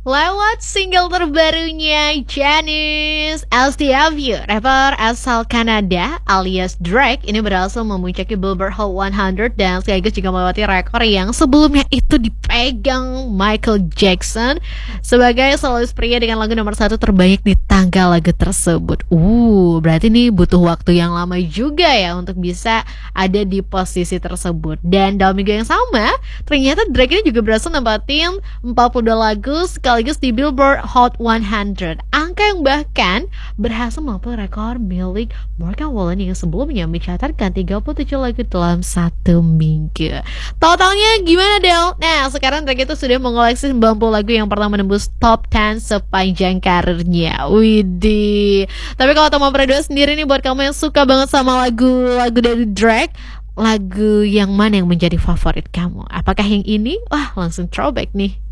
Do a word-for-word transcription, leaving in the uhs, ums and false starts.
Lewat single terbarunya Janice L T F U, rapper asal Kanada alias Drake ini berhasil memuncaki Billboard Hot seratus dan sekaligus juga melewati rekor yang sebelumnya itu dipegang Michael Jackson sebagai solois pria dengan lagu nomor satu terbanyak di tanggal lagu tersebut. Uh, berarti nih butuh waktu yang lama juga ya untuk bisa ada di posisi tersebut. Dan dalam minggu yang sama, ternyata Drake ini juga berhasil nempatin empat puluh dua lagu sekaligus di Billboard Hot seratus, angka yang bahkan berhasil mampu rekor milik Morgan Wallen yang sebelumnya mencatatkan tiga puluh tujuh lagu dalam satu minggu. Totalnya gimana Del? Nah sekarang Drake itu sudah mengoleksi sembilan puluh lagu yang pernah menembus top sepuluh sepanjang karirnya. Widih. Tapi kalau teman berdua sendiri nih, buat kamu yang suka banget sama lagu-lagu dari Drake, lagu yang mana yang menjadi favorit kamu? Apakah yang ini? Wah langsung throwback nih.